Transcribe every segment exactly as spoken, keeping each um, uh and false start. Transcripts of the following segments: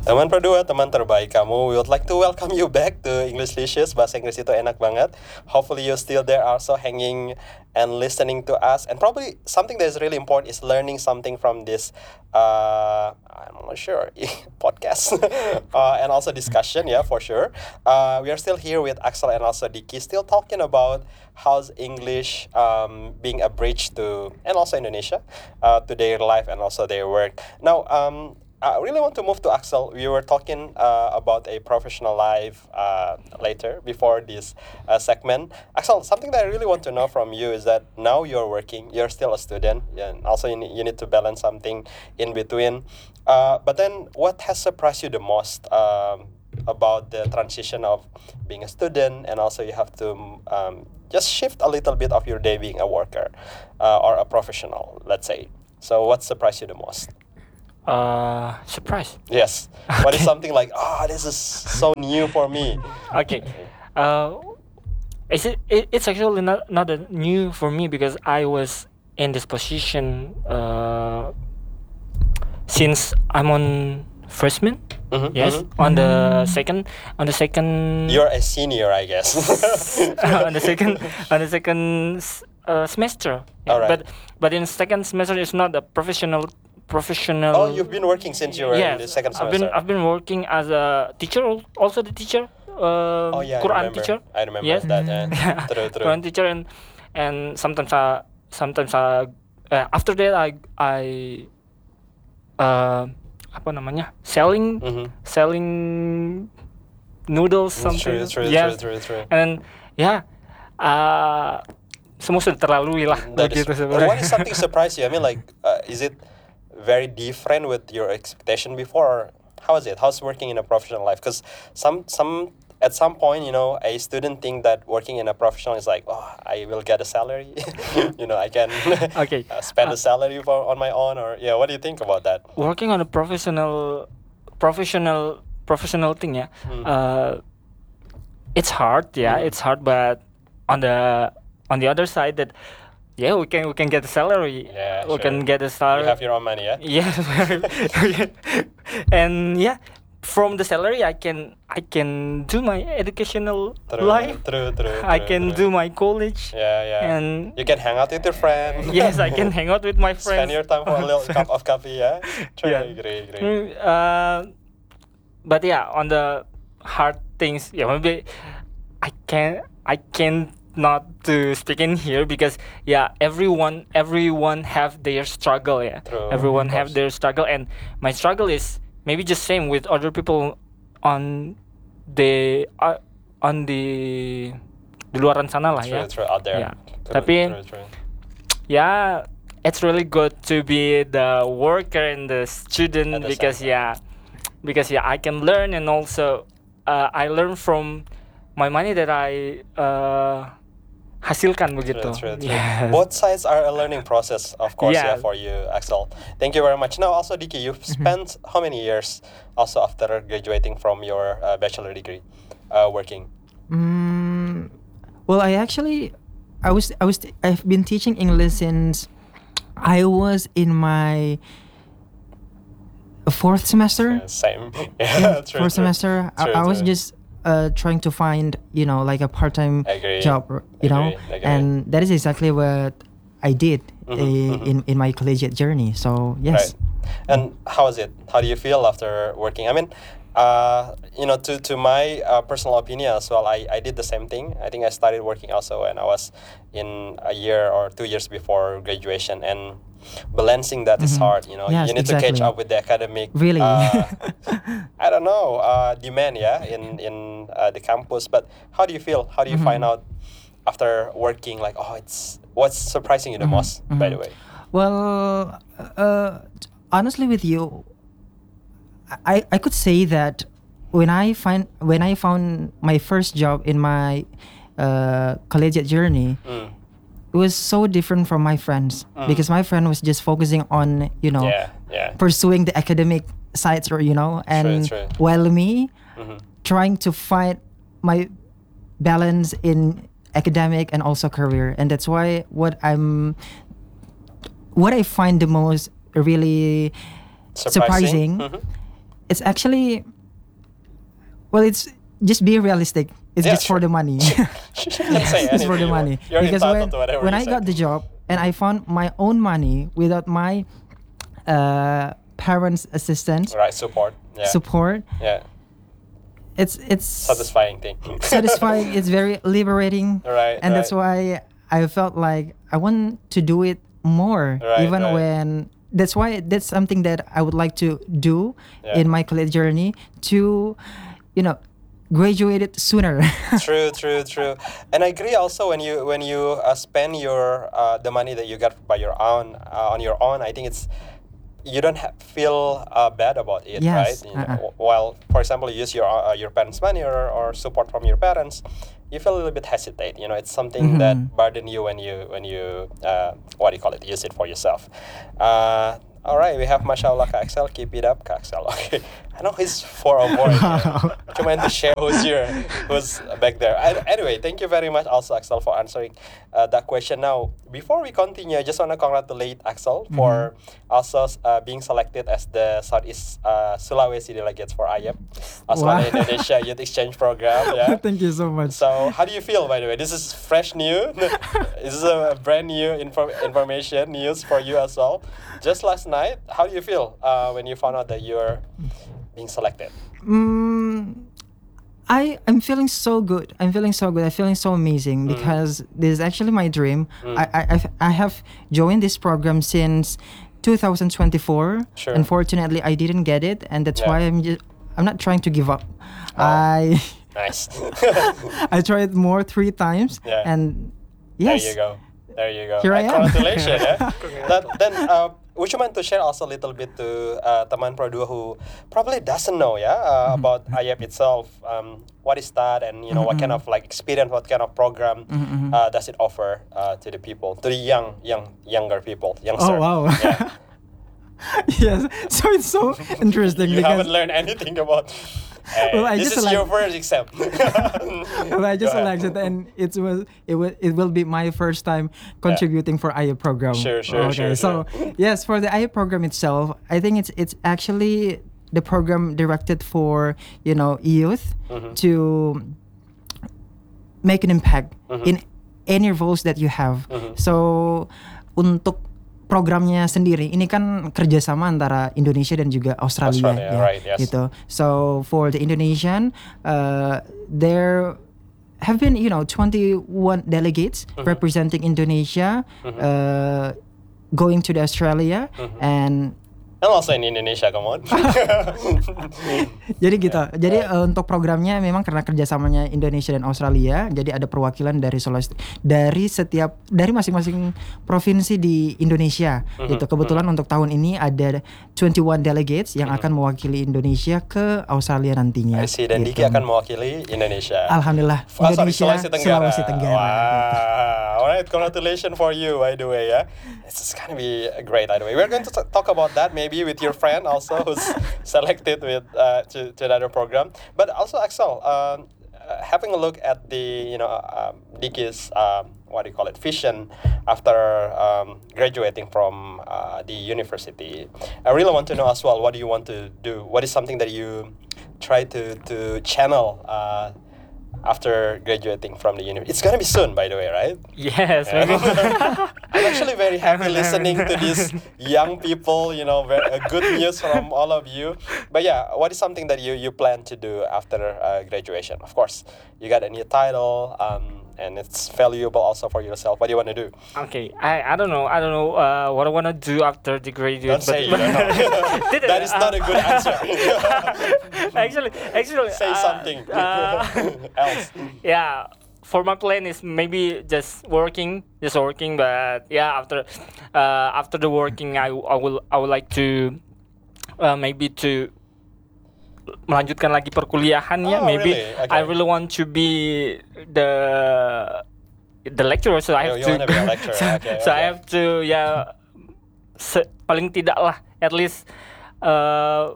Teman berdua, teman terbaik kamu, we would like to welcome you back to Englishlicious. Bahasa Inggris itu enak banget. Hopefully you're still there also hanging and listening to us. And probably something that is really important is learning something from this, uh, I'm not sure, podcast. uh, and also discussion, yeah, for sure. Uh, we are still here with Axel and also Diki, still talking about how's English um, being a bridge to, and also Indonesia, uh, to their life and also their work. Now, um, I really want to move to Axel. We were talking uh, about a professional life uh, later, before this uh, segment. Axel, something that I really want to know from you is that now you're working, you're still a student, and also you need, you need to balance something in between. Uh, but then, what has surprised you the most um, about the transition of being a student, and also you have to um, just shift a little bit of your day being a worker uh, or a professional, let's say. So, what surprised you the most? Uh, surprise. Yes. What is something like, oh, this is so new for me? Okay. Uh, it's it, it's actually not not a new for me because I was in this position uh, since I'm on freshman. Mhm, Yes, mhm. on the second on the second You're a senior, I guess. on the second on the second s- uh, semester. Yeah, Alright. But but in second semester it's not a professional professional. Oh, you've been working since you were in the Yes, second I've been semester. I've been working as a teacher, al- also the teacher, um, Oh yeah, I Quran remember. teacher. I remember Yes. that. Yeah. Yeah, True, true. Quran teacher, and and sometimes I sometimes I uh, after that I I uh, apa namanya selling Mhm. selling noodles True, something. true, Yes. true, true, true. And then yeah, uh, semua sudah terlalui lah That is, begitu sebenarnya. what is something surprised you? I mean, like, uh, is it very different with your expectation before? Or how is it? How's working in a professional life? Because some some at some point, you know, a student think that working in a professional is like, oh, I will get a salary. you know, I can Okay. uh, spend Uh, a salary for on my own. Or yeah, what do you think about that? Working on a professional professional professional thing, yeah. Mm. Uh, it's hard, yeah, Mm. it's hard, but on the on the other side that yeah, we can we can get a salary. Yeah, we sure. can get a You salary. have your own money, yeah. Yes. And yeah, from the salary I can I can do my educational True, life. true, true. I true, can true. do my college. Yeah, yeah. And You can hang out with your friend. yes, I can hang out with my friends. Spend your time for a little cup of coffee, yeah. True, Yeah. agree, agree. Mm, Uh, but yeah, on the hard things, yeah, maybe I can I can not to speak in here because yeah, everyone everyone have their struggle, yeah. True, Everyone of have course. their struggle, and my struggle is maybe just same with other people on the uh, on the di luaran sana lah, True, ya. true, out there. Yeah. True, Tapi true, true. yeah, it's really good to be the worker and the student At the because same yeah, because yeah, I can learn, and also uh, I learn from my money that I uh, hasilkan begitu. True, true, true. Yes. Both sides are a learning process, of course, yeah, Yeah. for you, Axel. Thank you very much. Now, also, Diki, you've spent how many years also after graduating from your uh, bachelor degree uh, working? Mm, well, I actually, I was, I was, I've been teaching English since I was in my fourth semester. Yeah, same. Yeah, true, fourth true. semester, I, True, I was true. just uh, trying to find, you know, like a part-time Agree. job, r- you know, Agree, agree. and that is exactly what I did Mhm, uh, mhm. in in my collegiate journey. So yes. Right. And how is it? How do you feel after working? I mean, uh, you know, to, to my uh, personal opinion as well, I, I did the same thing. I think I started working also when I was in a year or two years before graduation, and balancing that is Mhm. hard. You know, Yes, you need to catch exactly. up with the academic. Really? Uh, I don't know uh, demand, yeah, in in uh, the campus. But how do you feel? How do you find Mhm. out after working? Like, oh, it's what's surprising you the Mhm, most, by the mhm. way? Well, uh, honestly, with you, I I could say that when I find when I found my first job in my uh, collegiate journey, Mm. it was so different from my friends Mm. because my friend was just focusing on you know Yeah, yeah. pursuing the academic sides, or you know, and true. while me Mhm. trying to find my balance in academic and also career, and that's why what I'm what I find the most really surprising Mhm. it's actually, well, it's just be realistic. It's Yeah, just for sure. the money. You shouldn't say It's for the anything. money. You're Because entitled when, to whatever when you I say. got the job and I found my own money without my uh, parents' assistance, Right, support. Yeah. support, yeah. it's it's Satisfying thing. satisfying. It's very liberating, Right, and that's right. why I felt like I want to do it more, Right, even right. when. That's why that's something that I would like to do Yeah. in my college journey to, you know, graduate it sooner. True, true, true. And I agree also when you when you uh, spend your uh, the money that you got by your own uh, on your own. I think it's you don't ha- feel uh, bad about it, Yes, right? You know, uh-uh. w- While, for example, you use your uh, your parents' money or, or support from your parents, you feel a little bit hesitate. You know, it's something that Mhm. burden you when you when you uh, what do you call it? Use it for yourself. Uh, all right, we have Mashallah Kak Axel. Keep it up, Kak Axel. Okay, I know he's for a boy. Wow. Cuman to share who's here, who's back there. I, anyway, thank you very much also Axel for answering uh, that question. Now, before we continue, I just want to congratulate Axel for also uh, being selected as the Southeast uh, Sulawesi delegates for I E P, Australia Wow. Indonesia Youth Exchange Program. Yeah. Thank you so much. So, how do you feel, by the way? This is fresh new. This is a brand new info- information news for you as well. Just last night, how do you feel uh, when you found out that you're being selected? Mm, I I'm feeling so good. I'm feeling so good. I'm feeling so amazing because this is actually my dream. Mm. I, I I've, I have joined this program since two thousand twenty-four. Sure. Unfortunately, I didn't get it, and that's Yeah. why I'm just I'm not trying to give up. Oh. I Nice. I tried more three times, Yeah. and yes, There you go. There you go. Here I Uh, am. Congratulations. yeah. That, then, uh, would you mind to share also a little bit to uh, teman Pro dua who probably doesn't know, yeah, uh, Mm-hmm. about I E P itself? Um, what is that, and you know, what kind of like experience, what kind of program Mm-hmm. uh, does it offer uh, to the people, to the young, young, younger people, youngster? Oh wow. Yeah. Yes. So it's so interesting You because haven't learned anything about. Hey, Well, I this just is like- your first exam. well, I just Go ahead. selected and it was it will it will be my first time contributing for I E program. Sure, sure, okay, sure, so yes, for the I E program itself, I think it's it's actually the program directed for you know youth Mhm. to make an impact Mhm. in any roles that you have. Mhm. So untuk programnya sendiri ini kan kerjasama antara Indonesia dan juga Australia, Australia, ya, right, yes. gitu. So for the Indonesian, uh, there have been you know twenty-one delegates Mhm. representing Indonesia, Mhm. uh, going to the Australia, Mhm. and And also in Indonesia, come on. jadi gitu. Jadi uh, untuk programnya memang karena kerjasamanya Indonesia dan Australia, jadi ada perwakilan dari Sulawesi, dari setiap dari masing-masing provinsi di Indonesia. Mhm, Gitu. Kebetulan untuk tahun ini ada twenty-one delegates yang akan mewakili Indonesia ke Australia nantinya. I see, dan gitu. Diki akan mewakili Indonesia. Alhamdulillah, Oh, sorry, Indonesia, Sulawesi Tenggara. Sulawesi Tenggara. Wow. Alright, congratulations for you, by the way, yeah. This is gonna be great, by the way. We're going to t- talk about that maybe with your friend also who's selected with uh, to, to another program. But also, Axel, um, uh, having a look at the, you know, um, Diki's, um, what do you call it, vision after um, graduating from uh, the university. I really want to know as well, what do you want to do? What is something that you try to, to channel uh, after graduating from the university? It's gonna be soon, by the way, right? Yes, Yeah. maybe. I'm actually very happy listening to these young people, you know, very, uh, good news from all of you. But yeah, what is something that you, you plan to do after uh, graduation? Of course, you got a new title, um, and it's valuable also for yourself. What do you want to do? Okay, I, I don't know. I don't know uh, what I want to do after the graduate. Don't say you don't know. Did it, That is not a good uh, answer. actually, actually, Say uh, something uh, else. yeah, for my plan is maybe just working, just working. But yeah, after uh, after the working, I, I will I would like to uh, maybe to melanjutkan lagi perkuliahannya. Oh, maybe really? Okay. I really want to be the the lecturer, so I You- have you to wanna be a lecturer, so, okay, so I okay. have to ya se- paling tidak lah at least uh,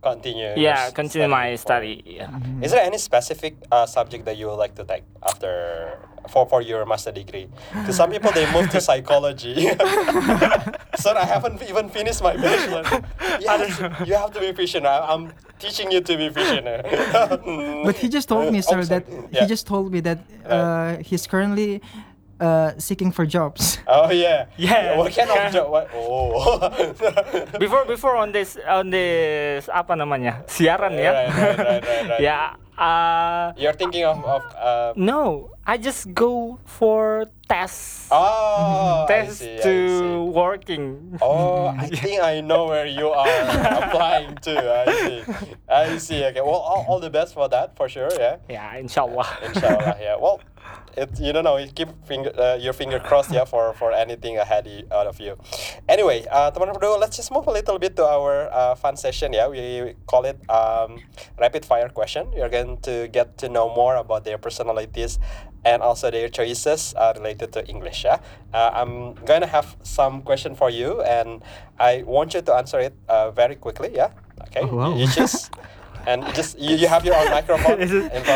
continue. your Yeah, s- continue study my for- study. Yeah. Is there any specific uh, subject that you would like to take after for for your master degree? Because some people they move to psychology. Sir, I haven't even finished my bachelor. Yes, you have to be visionary. I- I'm teaching you to be visionary. But he just told me, Oh, sir, sorry. that Yeah. he just told me that uh, he's currently uh, seeking for jobs. Oh yeah. Yeah. What kind of job? What? Oh. Before before on this on this apa namanya siaran ya. Right, right, right, right, right. Ya. Uh, You're thinking of of. Uh, no, I just go for tests. oh, I tests see, I to see. working. Oh, I think I know where you are applying to. I see. I see. Okay. Well, all, all the best for that, for sure. Yeah. Ya, insyaallah. Inshallah. Yeah. Well, it, you don't know. You keep finger, uh, your finger crossed, yeah, for for anything ahead y- out of you. Anyway, uh, teman-teman berdua, let's just move a little bit to our uh, fun session. Yeah, we call it um, rapid fire question. You're going to get to know more about their personalities and also their choices uh, related to English. Yeah, uh, I'm gonna have some question for you, and I want you to answer it uh, very quickly. Yeah. Okay. Oh, wow. You, you just and just you, you have your own microphone Is it- in front